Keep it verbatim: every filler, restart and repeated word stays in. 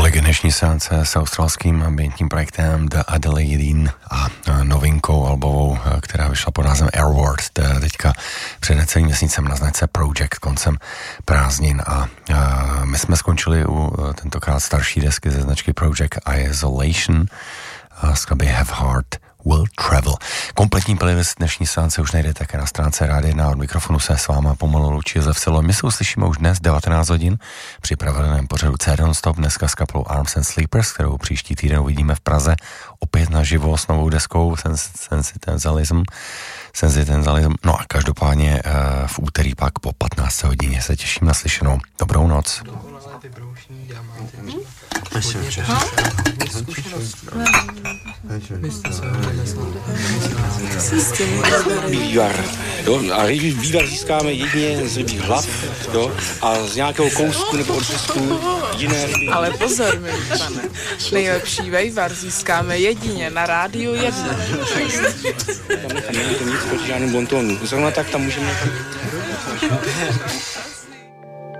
Tolik dnešní seance s australským ambientním projektem The Adelaide a novinkou albovou, která vyšla pod názvem Airward, teďka před necelým měsícem na značce Project koncem prázdnin a, a my jsme skončili u tentokrát starší desky ze značky Project Isolation a skladby Have Heart Will Travel. Kompletní playlist dnešní seance už najdete také na stránce Rádia jedna. Od mikrofonu se s váma pomalu loučí Josef Silo. My se uslyšíme už dnes devatenáct hodin při pravidelném pořadu C Non-Stop, dneska s kapelou Arms and Sleepers, kterou příští týden uvidíme v Praze opět naživo s novou deskou Sensitenzalism. Sensitenzalism. No a každopádně v úterý pak po patnácté hodině se těším na slyšenou. Dobrou noc. Vývar. Jo? A vývar získáme jedině z rybích hlav, jo? A z nějakého kousku nebo odřezku jiné ryby. Ale pozor, milý pane, nejlepší vývar získáme jedině na Rádiu jedna. Tam není to nic proti žádným bontónům. Zrovna tak tam můžeme...